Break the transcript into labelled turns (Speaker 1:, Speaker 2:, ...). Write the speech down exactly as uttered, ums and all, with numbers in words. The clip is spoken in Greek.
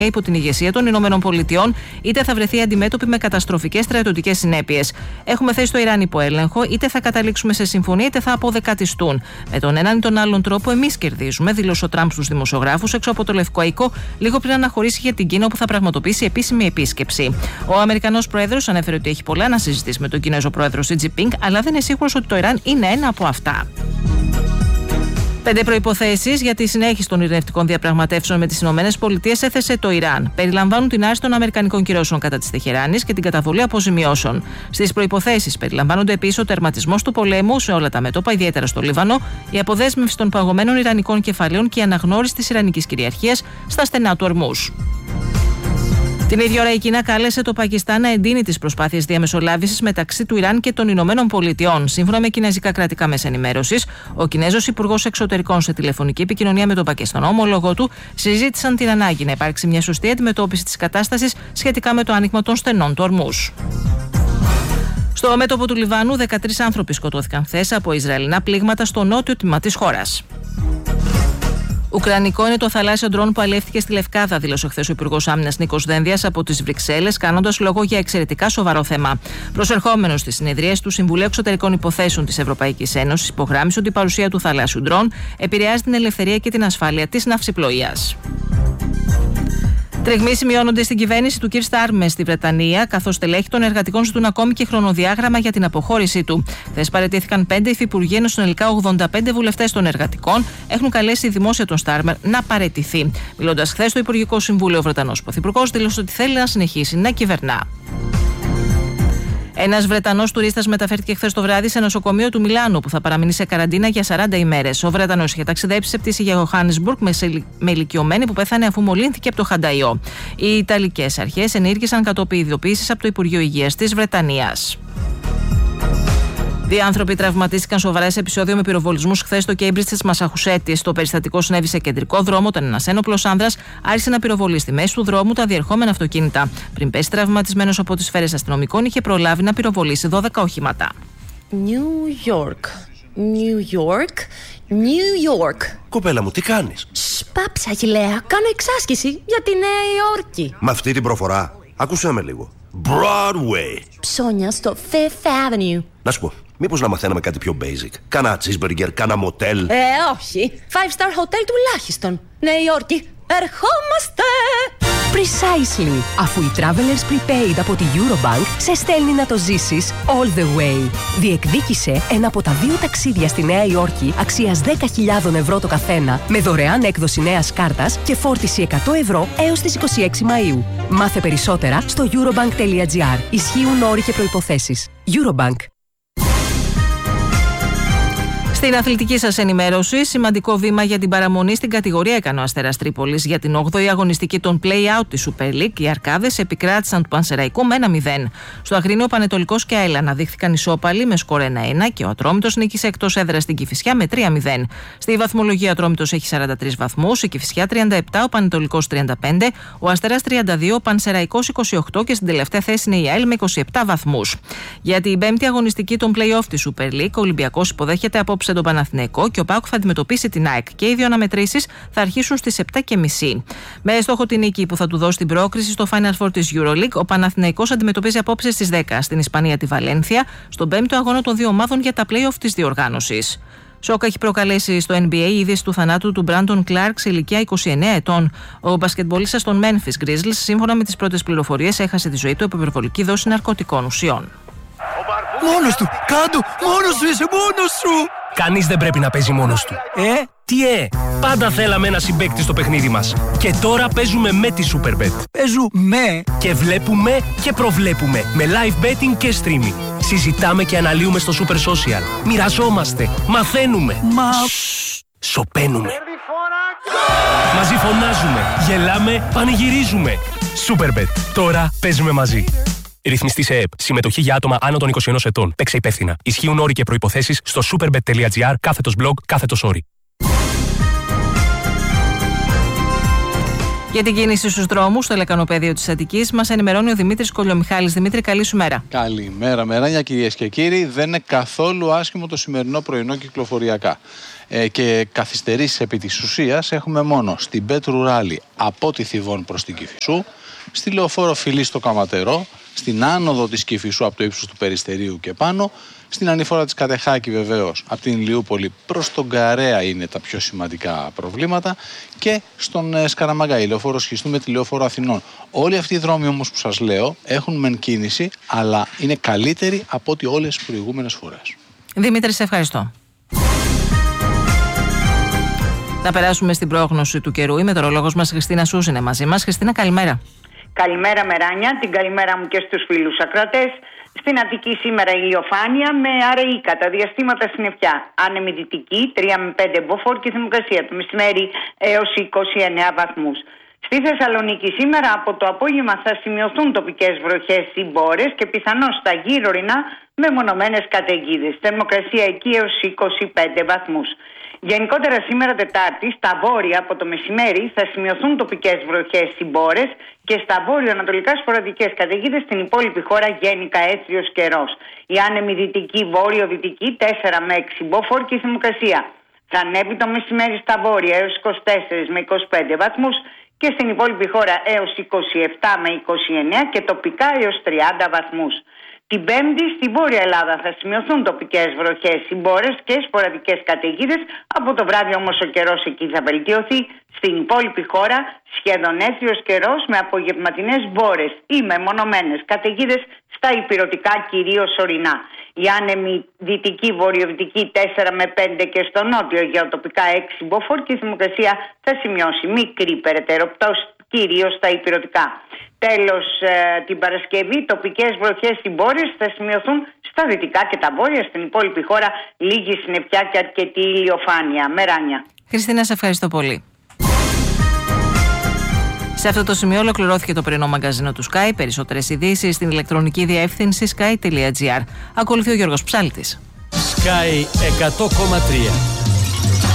Speaker 1: υπό την ηγεσία των Ηνωμένων Πολιτειών, είτε θα βρεθεί αντιμέτωπη με καταστροφικές στρατιωτικές συνέπειες. Έχουμε θέσει το Ιράν υπό έλεγχο, είτε θα καταλήξουμε σε συμφωνία, είτε θα αποδεκατιστούν. Με τον έναν ή τον άλλον τρόπο, εμείς κερδίζουμε, δήλωσε ο Τραμπ στους δημοσιογράφους έξω από το Λευκό Οίκο, λίγο πριν αναχωρήσει για την Κίνα, όπου θα πραγματοποιήσει επίσημη επίσκεψη. Ο Αμερικανός Πρόεδρος ανέφερε ότι έχει πολλά να συζητήσει με τον Κινέζο Πρόεδρο Σι Τζινπίνγκ, αλλά δεν είναι σίγουρος ότι το Ιράν είναι ένα από αυτά. Πέντε προϋποθέσεις για τη συνέχιση των ειρηνευτικών διαπραγματεύσεων με τις ΗΠΑ έθεσε το Ιράν. Περιλαμβάνουν την άρση των αμερικανικών κυρώσεων κατά της Τεχεράνης και την καταβολή αποζημιώσεων. Στις προϋποθέσεις περιλαμβάνονται επίσης ο τερματισμός του πολέμου σε όλα τα μέτωπα, ιδιαίτερα στο Λίβανο, η αποδέσμευση των παγωμένων ιρανικών κεφαλαίων και η αναγνώριση της ιρανικής κυριαρχίας στα στενά του Ορμούζ. Την ίδια ώρα η Κίνα κάλεσε το Πακιστάν να εντείνει τις προσπάθειες διαμεσολάβησης μεταξύ του Ιράν και των Ηνωμένων Πολιτειών. Σύμφωνα με κινέζικα κρατικά μέσα ενημέρωσης, ο Κινέζος Υπουργός Εξωτερικών σε τηλεφωνική επικοινωνία με τον Πακιστανό ομόλογο του συζήτησαν την ανάγκη να υπάρξει μια σωστή αντιμετώπιση της κατάστασης σχετικά με το άνοιγμα των στενών του Ορμούζ. Στο μέτωπο του Λιβάνου, δεκατρείς άνθρωποι σκοτώθηκαν χθες από Ισραηλινά πλήγματα στο νότιο τμήμα της χώρας. Ουκρανικό είναι το θαλάσσιο ντρόν που αλεύθηκε στη Λευκάδα, δήλωσε χθες ο Υπουργός Άμυνας Νίκος Δένδιας από τις Βρυξέλλες, κάνοντας λόγο για εξαιρετικά σοβαρό θέμα. Προσερχόμενος στις συνεδρίες του Συμβουλίου Εξωτερικών Υποθέσεων της Ευρωπαϊκής Ένωσης, υπογράμμισε ότι η παρουσία του θαλάσσιου ντρόν επηρεάζει την ελευθερία και την ασφάλεια της ναυσιπλοείας. Τριγμοί σημειώνονται στην κυβέρνηση του Κιρ Στάρμερ στη Βρετανία, καθώς στελέχη των εργατικών ζητούν ακόμη και χρονοδιάγραμμα για την αποχώρησή του. Χθες παραιτήθηκαν πέντε υφυπουργοί, ενώ συνολικά ογδόντα πέντε βουλευτές των εργατικών έχουν καλέσει δημόσια τον Στάρμερ να παραιτηθεί. Μιλώντας χθες στο Υπουργικό Συμβούλιο, ο Βρετανός Πρωθυπουργός δήλωσε ότι θέλει να συνεχίσει να κυβερνά. Ένας Βρετανός τουρίστας μεταφέρθηκε χθες το βράδυ σε νοσοκομείο του Μιλάνου, που θα παραμείνει σε καραντίνα για σαράντα ημέρες. Ο Βρετανός είχε ταξιδέψει σε πτήση για Johannesburg με ηλικιωμένη που πέθανε αφού μολύνθηκε από το χανταϊό. Οι Ιταλικές αρχές ενήργησαν κατόπιν ειδοποίησης από το Υπουργείο Υγείας της Βρετανίας. Δύο άνθρωποι τραυματίστηκαν σοβαρά σε επεισόδιο με πυροβολισμούς χθες στο Κέιμπριτζ της Μασαχουσέτης. Το περιστατικό συνέβη σε κεντρικό δρόμο όταν ένας ένοπλος άνδρας άρχισε να πυροβολεί στη μέση του δρόμου τα διερχόμενα αυτοκίνητα. Πριν πέσει τραυματισμένος από τις σφαίρες αστυνομικών, είχε προλάβει να πυροβολήσει δώδεκα οχήματα.
Speaker 2: New York. New York. New York.
Speaker 3: Κοπέλα μου, τι κάνεις?
Speaker 2: Σπάψα, Αχιλλέα. Κάνω εξάσκηση για τη Νέα Υόρκη.
Speaker 3: Με αυτή την προφορά, ακούσέ με λίγο. Broadway.
Speaker 2: Ψώνια στο Fifth Avenue.
Speaker 3: Να σου πω, μήπως να μαθαίναμε κάτι πιο basic? Κάνα cheeseburger, κάνα μοτέλ.
Speaker 2: Ε, όχι. Five star hotel τουλάχιστον. Νέα Υόρκη, ερχόμαστε!
Speaker 4: Precisely. Αφού η Travelers Prepaid από τη Eurobank σε στέλνει να το ζήσεις all the way. Διεκδίκησε ένα από τα δύο ταξίδια στη Νέα Υόρκη αξίας δέκα χιλιάδες ευρώ το καθένα, με δωρεάν έκδοση νέας κάρτας και φόρτιση εκατό ευρώ έως τις είκοσι έξι Μαΐου. Μάθε περισσότερα στο eurobank τελεία gr. Ισχύουν όροι και προϋποθέσεις. Eurobank.
Speaker 1: Στην αθλητική σας ενημέρωση, σημαντικό βήμα για την παραμονή στην κατηγορία έκανε ο Αστέρας Τρίπολης. Για την όγδοη αγωνιστική των play-out της Super League, οι Αρκάδες επικράτησαν του Πανσεραϊκού με ένα μηδέν. Στο Αγρίνιο, ο Πανετολικός και ΑΕΛ αναδείχθηκαν ισόπαλοι με σκορ ένα ένα και ο Ατρόμητος νίκησε εκτός έδρας στην Κηφισιά με τρία μηδέν. Στη βαθμολογία, ο Ατρόμητος έχει σαράντα τρεις βαθμούς, η Κηφισιά τριάντα επτά, ο Πανετολικός τριάντα πέντε, ο Αστέρας τριάντα δύο, ο Πανσεραϊκός είκοσι οκτώ και στην τελευταία θέση είναι η ΑΕΛ με είκοσι επτά βαθμούς. Για την πέμπτη αγωνιστική των play-off της Super League, ο Ολυμπιακός υποδέχεται απόψε τον Παναθηναϊκό και ο ΠΑΟΚ θα αντιμετωπίσει την ΑΕΚ. Και οι δύο αναμετρήσεις θα αρχίσουν στις επτά και μισή. Με στόχο την νίκη που θα του δώσει την πρόκριση στο Final Four της EuroLeague, ο Παναθηναϊκός αντιμετωπίζει απόψε στις δέκα στην Ισπανία τη Βαλένθια, στον πέμπτο αγώνα των δύο ομάδων για τα play-off της διοργάνωσης. Σοκ έχει προκαλέσει στο N B A η είδηση του θανάτου του Μπράντον Κλάρκ σε ηλικία είκοσι εννέα ετών. Ο μπασκετμπολίστας των Memphis Grizzlies, σύμφωνα με τις πρώτες πληροφορίες, έχασε τη ζωή του από υπερβολική δόση ναρκωτικών ουσιών.
Speaker 5: Μόνος του! Κάντο! Μόνος σου! Είσαι μόνος σου!
Speaker 6: Κανείς δεν πρέπει να παίζει μόνος του.
Speaker 5: Ε?
Speaker 6: Τι ε! Πάντα θέλαμε ένα συμπαίκτη στο παιχνίδι μας. Και τώρα παίζουμε με τη Superbet.
Speaker 5: Παίζουμε!
Speaker 6: Και βλέπουμε και προβλέπουμε. Με live betting και streaming. Συζητάμε και αναλύουμε στο Super Social. Μοιραζόμαστε. Μαθαίνουμε.
Speaker 5: Μα...
Speaker 6: Σοπαίνουμε. Μαζί φωνάζουμε. Γελάμε. Πανηγυρίζουμε. Superbet. Τώρα παίζουμε μαζί. Ρυθμιστή σε ΕΕΠ. Συμμετοχή για άτομα άνω των είκοσι ενός ετών. Παίξε υπεύθυνα. Ισχύουν όροι και προϋποθέσεις στο superbet τελεία gr κάθετος blog κάθετος όροι.
Speaker 1: Για την κίνηση στους δρόμους, στο λεκανοπέδιο της Αττικής, μας ενημερώνει ο Δημήτρης Κολιομιχάλης. Δημήτρη, καλή σου μέρα.
Speaker 7: Καλημέρα, μέρα, κυρίες και κύριοι. Δεν είναι καθόλου άσχημο το σημερινό πρωινό κυκλοφοριακά. ε, και καθυστερήσεις επί της ουσίας έχουμε μόνο στην Πέτρου Ράλη από τη Θηβών προς την Κηφισού, στη Λεωφόρο Φιλή στο Καματερό, στην άνοδο της Κηφισού από το ύψος του Περιστερίου και πάνω, στην ανηφόρα της Κατεχάκη βεβαίως από την Ηλιούπολη προς τον Καρέα είναι τα πιο σημαντικά προβλήματα, και στον ε, Σκαραμαγκά, η Λεωφόρο Σχιστού με τη Λεωφόρο Αθηνών. Όλοι αυτοί οι δρόμοι όμως που σας λέω έχουν μεν κίνηση, αλλά είναι καλύτεροι από ό,τι όλες τις προηγούμενες φορές.
Speaker 1: Δημήτρη, σε ευχαριστώ. Θα περάσουμε στην πρόγνωση του καιρού. Η μετεωρολόγος μας Χριστίνα Σούζ είναι μαζί μας. Χριστίνα, καλημέρα.
Speaker 8: Καλημέρα Μεράνια, την καλημέρα μου και στους φίλους ακροατές. Στην Αττική σήμερα ηλιοφάνεια με αραιή κατά διαστήματα συννεφιά. Άνεμη δυτική, τρία με πέντε μποφόρ και θερμοκρασία το μεσημέρι έως είκοσι εννέα βαθμούς. Στη Θεσσαλονίκη σήμερα από το απόγευμα θα σημειωθούν τοπικές βροχές ή μπόρες και πιθανώς στα γύρω ορεινά με μονομένες καταιγίδες. Θερμοκρασία εκεί έως είκοσι πέντε βαθμούς. Γενικότερα σήμερα Τετάρτη στα βόρεια από το μεσημέρι θα σημειωθούν τοπικές βροχές ή μπόρες και στα βόρειο-ανατολικά σποραδικές καταιγίδες. Στην υπόλοιπη χώρα γενικά έθριος καιρός. Η άνεμη δυτική βόρειο-δυτική τέσσερα με έξι μποφόρ και η θερμοκρασία θα ανέβει το μεσημέρι στα βόρεια έως είκοσι τέσσερα με είκοσι πέντε βαθμούς και στην υπόλοιπη χώρα έως είκοσι επτά με είκοσι εννέα και τοπικά έως τριάντα βαθμούς. Την Πέμπτη στη Βόρεια Ελλάδα θα σημειωθούν τοπικές βροχές, συμπόρες και σποραδικές καταιγίδες. Από το βράδυ όμως ο καιρός εκεί θα βελτιωθεί. Στην υπόλοιπη χώρα σχεδόν έθριος καιρός με απογευματινές μπόρες ή μεμονωμένες καταιγίδες στα ηπειρωτικά κυρίως ορεινά. Η άνεμη δυτική βορειοδυτική τέσσερα με πέντε και στο νότιο γεωτοπικά έξι μποφόρ και η θερμοκρασία θα σημειώσει μικρή περαιτέρω πτώση κυρίως στα ηπειρωτικά. Τέλος, ε, την Παρασκευή τοπικές βροχές ή μπόρες θα σημειωθούν στα δυτικά και τα βόρεια. Στην υπόλοιπη χώρα λίγη συννεφιά και αρκετή ηλιοφάνεια. Μεράνια.
Speaker 1: Χριστίνα, σε ευχαριστώ πολύ. Σε αυτό το σημείο ολοκληρώθηκε το πρωινό μαγκαζίνο του Sky. Περισσότερες ειδήσεις στην ηλεκτρονική διεύθυνση sky τελεία gr. Ακολουθεί ο Γιώργος Ψάλτης.
Speaker 9: Sky εκατό κόμμα τρία.